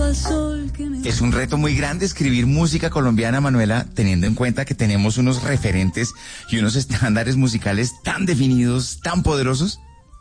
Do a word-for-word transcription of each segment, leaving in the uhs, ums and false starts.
Es un reto muy grande escribir música colombiana, Manuela, teniendo en cuenta que tenemos unos referentes y unos estándares musicales tan definidos, tan poderosos.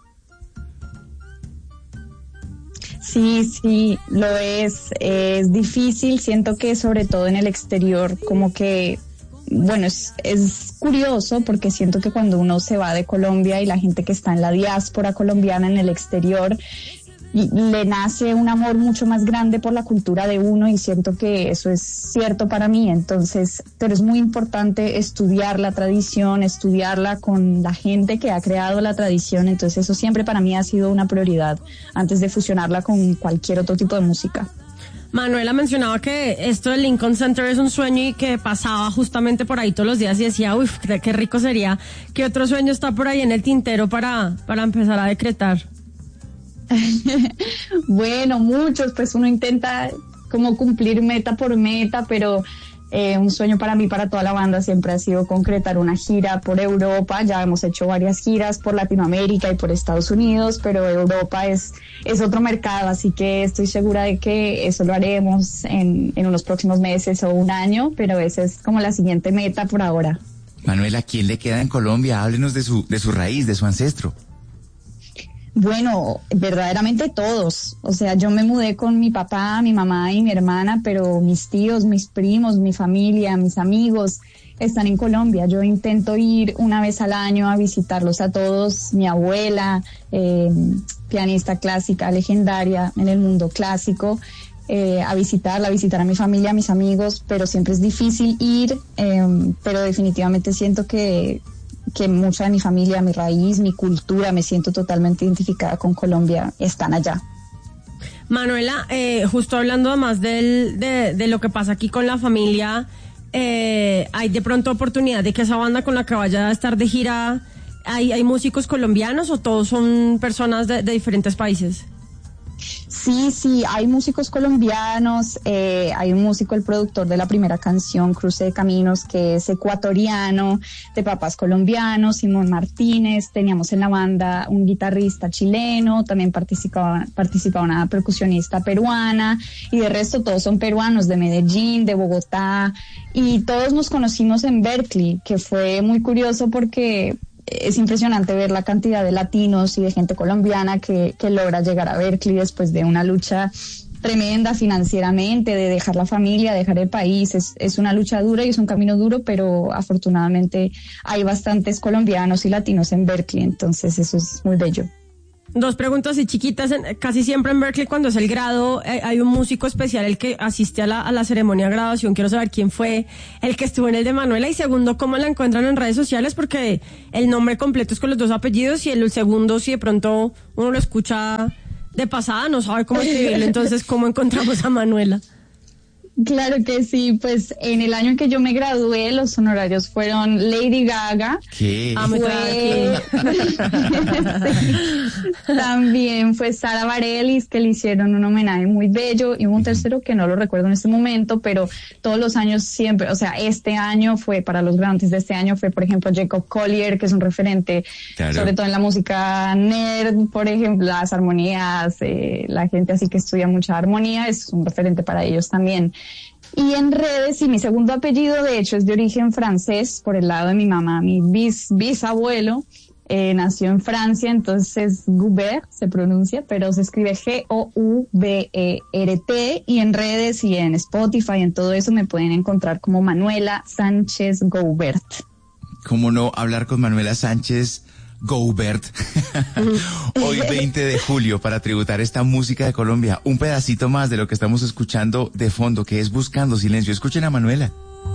Sí, sí, lo es. Es difícil, siento que sobre todo en el exterior, como que, bueno, es, es curioso porque siento que cuando uno se va de Colombia y la gente que está en la diáspora colombiana en el exterior, le nace un amor mucho más grande por la cultura de uno y siento que eso es cierto para mí. Entonces, pero es muy importante estudiar la tradición, estudiarla con la gente que ha creado la tradición. Entonces, eso siempre para mí ha sido una prioridad antes de fusionarla con cualquier otro tipo de música. Manuela mencionaba que esto del Lincoln Center es un sueño y que pasaba justamente por ahí todos los días y decía, uff, qué rico sería. ¿Qué otro sueño está por ahí en el tintero para, para empezar a decretar? Bueno, muchos, pues uno intenta como cumplir meta por meta, pero eh, un sueño para mí, para toda la banda, siempre ha sido concretar una gira por Europa. Ya hemos hecho varias giras por Latinoamérica y por Estados Unidos, pero Europa es, es otro mercado, así que estoy segura de que eso lo haremos en, en unos próximos meses o un año, pero esa es como la siguiente meta por ahora. Manuela, ¿quién le queda en Colombia? Háblenos de su, de su raíz, de su ancestro. Bueno, verdaderamente todos. O sea, yo me mudé con mi papá, mi mamá y mi hermana, pero mis tíos, mis primos, mi familia, mis amigos están en Colombia. Yo intento ir una vez al año a visitarlos a todos. Mi abuela, eh, pianista clásica, legendaria en el mundo clásico, eh, a visitarla, a visitar a mi familia, a mis amigos, pero siempre es difícil ir, eh, pero definitivamente siento que que mucha de mi familia, mi raíz, mi cultura, me siento totalmente identificada con Colombia, están allá. Manuela, eh, justo hablando además del, de, de lo que pasa aquí con la familia, eh, ¿hay de pronto oportunidad de que esa banda con la que vaya a estar de gira, hay, hay músicos colombianos o todos son personas de, de diferentes países? Sí, sí, hay músicos colombianos, eh, hay un músico, el productor de la primera canción, Cruce de Caminos, que es ecuatoriano, de papás colombianos, Simón Martínez. Teníamos en la banda un guitarrista chileno, también participaba, participaba una percusionista peruana, y de resto todos son peruanos, de Medellín, de Bogotá, y todos nos conocimos en Berkeley, que fue muy curioso porque es impresionante ver la cantidad de latinos y de gente colombiana que, que logra llegar a Berkeley después de una lucha tremenda financieramente, de dejar la familia, dejar el país. Es, es una lucha dura y es un camino duro, pero afortunadamente hay bastantes colombianos y latinos en Berkeley, entonces eso es muy bello. Dos preguntas y chiquitas. Casi siempre en Berkeley, cuando es el grado, eh, hay un músico especial, el que asiste a la, a la ceremonia de graduación. Quiero saber quién fue el que estuvo en el de Manuela. Y segundo, ¿cómo la encuentran en redes sociales? Porque el nombre completo es con los dos apellidos y el segundo, si de pronto uno lo escucha de pasada, no sabe cómo escribirlo. Entonces, ¿cómo encontramos a Manuela? Claro que sí, pues en el año en que yo me gradué, los honorarios fueron Lady Gaga. ¿Qué? Ah, me fue... sí. También fue Sara Bareilles, que le hicieron un homenaje muy bello, y hubo un tercero que no lo recuerdo en este momento, pero todos los años siempre, o sea, este año fue, para los grandes de este año fue, por ejemplo, Jacob Collier, que es un referente, claro, sobre todo en la música nerd, por ejemplo, las armonías, eh, la gente así que estudia mucha armonía, es un referente para ellos también. Y en redes, y mi segundo apellido de hecho es de origen francés por el lado de mi mamá, mi bis, bisabuelo eh, nació en Francia, entonces Goubert se pronuncia, pero se escribe G O U B E R T, y en redes y en Spotify, en todo eso me pueden encontrar como Manuela Sánchez Goubert. ¿Cómo no hablar con Manuela Sánchez Goubert? Hoy veinte de julio, para tributar esta música de Colombia, un pedacito más de lo que estamos escuchando de fondo, que es Buscando Silencio. Escuchen a Manuela.